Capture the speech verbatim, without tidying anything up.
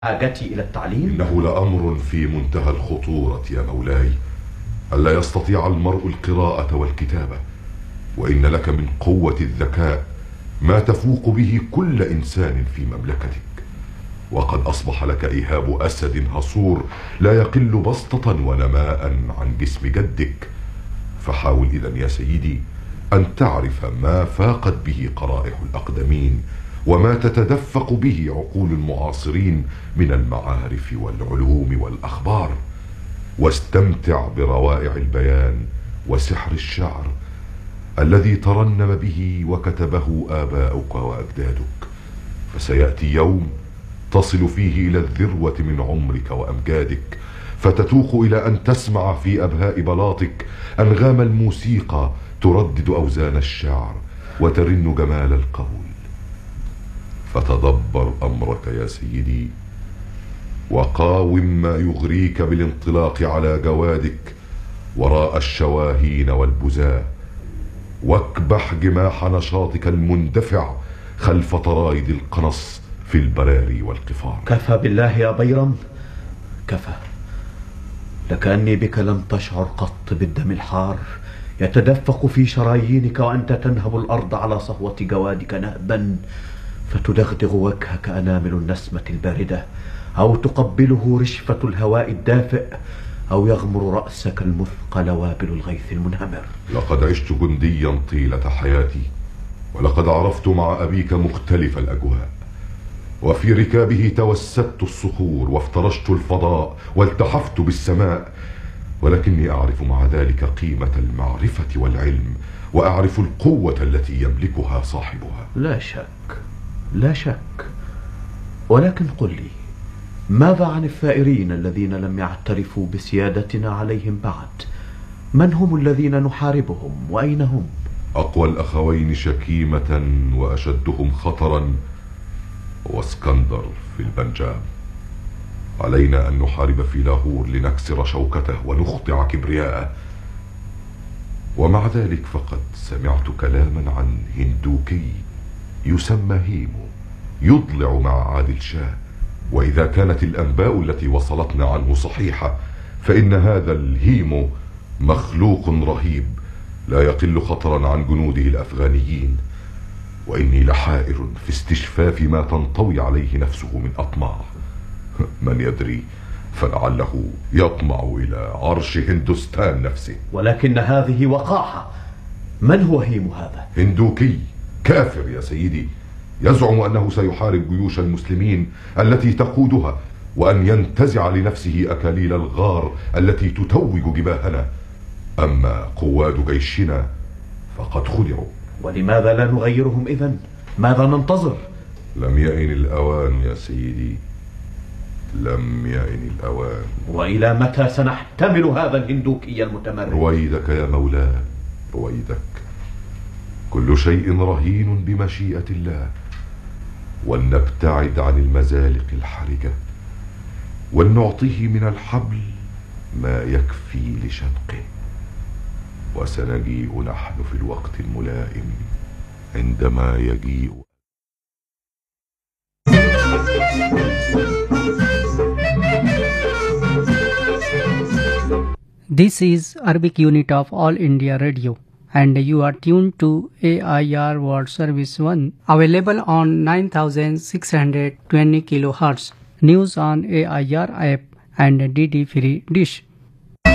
حاجتي إلى التعليم؟ إنه لأمر في منتهى الخطورة يا مولاي، ألا يستطيع المرء القراءة والكتابة، وإن لك من قوة الذكاء ما تفوق به كل إنسان في مملكتك، وقد أصبح لك إيهاب أسد هصور لا يقل بسطة ونماء عن جسم جدك. فحاول إذن يا سيدي أن تعرف ما فاقت به قرائح الأقدمين وما تتدفق به عقول المعاصرين من المعارف والعلوم والأخبار، واستمتع بروائع البيان وسحر الشعر الذي ترنم به وكتبه آباؤك وأجدادك. فسيأتي يوم تصل فيه إلى الذروة من عمرك وأمجادك، فتتوق إلى أن تسمع في أبهاء بلاطك أنغام الموسيقى تردد أوزان الشعر وترن جمال القول. فتدبر أمرك يا سيدي، وقاوم ما يغريك بالانطلاق على جوادك وراء الشواهين والبزاة، واكبح جماح نشاطك المندفع خلف طرايد القنص في البراري والقفار. كفى بالله يا بيرم، كفى. لكأني بك لم تشعر قط بالدم الحار يتدفق في شرايينك وأنت تنهب الأرض على صهوة جوادك نهبا، فتدغدغ وجهك أنامل النسمة الباردة، أو تقبله رشفة الهواء الدافئ، أو يغمر رأسك المثقل وابل الغيث المنهمر. لقد عشت جنديا طيلة حياتي، ولقد عرفت مع أبيك مختلف الأجواء، وفي ركابه توسدت الصخور وافترشت الفضاء والتحفت بالسماء، ولكني أعرف مع ذلك قيمة المعرفة والعلم، وأعرف القوة التي يملكها صاحبها. لا شك، لا شك. ولكن قل لي، ماذا عن الثائرين الذين لم يعترفوا بسيادتنا عليهم بعد؟ من هم الذين نحاربهم وأين هم؟ أقوى الأخوين شكيمة وأشدهم خطرا هو اسكندر في البنجاب. علينا أن نحارب في لاهور لنكسر شوكته ونخضع كبرياءه. ومع ذلك فقد سمعت كلاما عن هندوكي يسمى هيمو يضلع مع عادل شاه، وإذا كانت الأنباء التي وصلتنا عنه صحيحة فإن هذا الهيمو مخلوق رهيب لا يقل خطرا عن جنوده الأفغانيين، وإني لحائر في استشفاف ما تنطوي عليه نفسه من أطماع. من يدري، فلعله يطمع إلى عرش هندوستان نفسه. ولكن هذه وقاحة. من هو هيمو هذا؟ هندوكي كافر يا سيدي، يزعم أنه سيحارب جيوش المسلمين التي تقودها، وأن ينتزع لنفسه أكاليل الغار التي تتوج جباهنا. أما قواد جيشنا فقد خدعوا. ولماذا لا نغيرهم إذن؟ ماذا ننتظر؟ لم يئن الأوان يا سيدي، لم يئن الأوان. وإلى متى سنحتمل هذا الهندوكي المتمرد؟ رويدك يا مولاي، رويدك. كل شيء رهين بمشيئة الله، ولنبتعد عن المزالق الحرجة، ولنعطيه من الحبل ما يكفي لشنقه. وسنجيء نحن في الوقت الملائم عندما يجيء. This is Arabic unit of All India Radio, and you are tuned to A I R World Service one, available on nine thousand six hundred twenty kilohertz. News on A I R app and D D free dish.